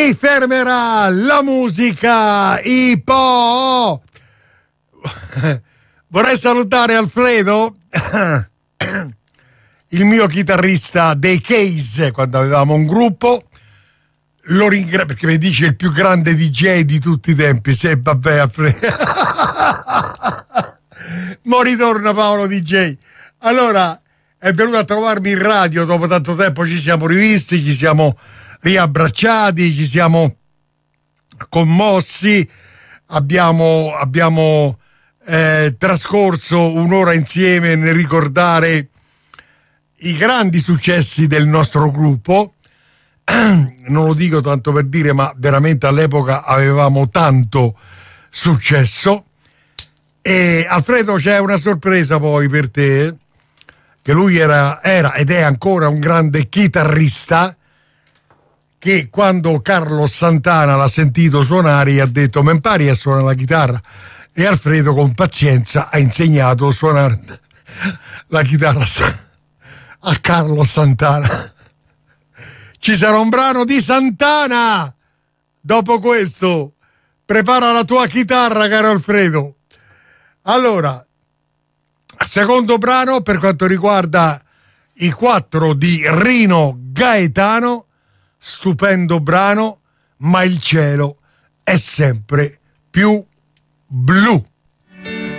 si fermerà la musica hip hop. Vorrei salutare Alfredo, il mio chitarrista dei Case, quando avevamo un gruppo. Lo ringrazio perché mi dice il più grande DJ di tutti i tempi. Se vabbè, Alfredo. Mo ritorna Paolo DJ. Allora è venuto a trovarmi in radio dopo tanto tempo, ci siamo rivisti, ci siamo riabbracciati, ci siamo commossi, abbiamo trascorso un'ora insieme nel ricordare i grandi successi del nostro gruppo. Non lo dico tanto per dire, ma veramente all'epoca avevamo tanto successo. E Alfredo, c'è una sorpresa poi per te, che lui era ed è ancora un grande chitarrista, che quando Carlos Santana l'ha sentito suonare gli ha detto: ma impari a suonare la chitarra? E Alfredo con pazienza ha insegnato a suonare la chitarra a Carlos Santana. Ci sarà un brano di Santana dopo questo. Prepara la tua chitarra, caro Alfredo. Allora, secondo brano per quanto riguarda i 4 di Rino Gaetano, stupendo brano, ma il cielo è sempre più blu.